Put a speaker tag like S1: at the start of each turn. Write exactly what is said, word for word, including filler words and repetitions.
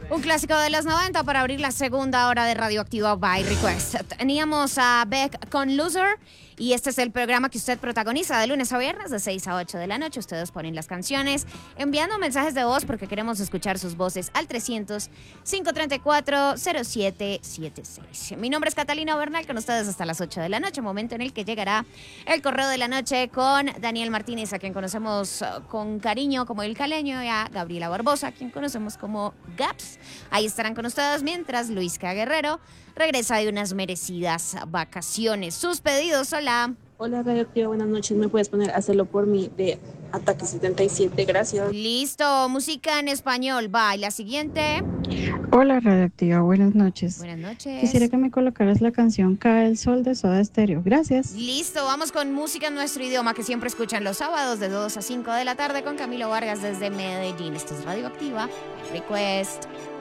S1: Un clásico de los noventa para abrir la segunda hora de Radioactiva by Request. Teníamos a Beck con Loser y este es el programa que usted protagoniza de lunes a viernes de seis a ocho de la noche. Ustedes ponen las canciones enviando mensajes de voz porque queremos escuchar sus voces al trescientos, cinco treinta y cuatro, cero siete setenta y seis. Mi nombre es Catalina Bernal, con ustedes hasta las ocho de la noche, momento en el que llegará el correo de la noche con Daniel Martínez, a quien conocemos con cariño como El Caleño, y a Gabriela Barbosa, a quien conocemos como Gaps. Ahí estarán con ustedes mientras Luis K. Guerrero regresa de unas merecidas vacaciones. Sus pedidos, hola.
S2: Hola Radioactiva, buenas noches. ¿Me puedes poner Hacerlo por mí de Ataque setenta y siete? Gracias.
S1: Listo, música en español. Va, y la siguiente.
S3: Hola Radioactiva, buenas noches.
S1: Buenas noches.
S3: Quisiera que me colocaras la canción Cae el Sol de Soda Stereo. Gracias.
S1: Listo, vamos con música en nuestro idioma que siempre escuchan los sábados de dos a cinco de la tarde con Camilo Vargas desde Medellín. Esto es Radioactiva Request.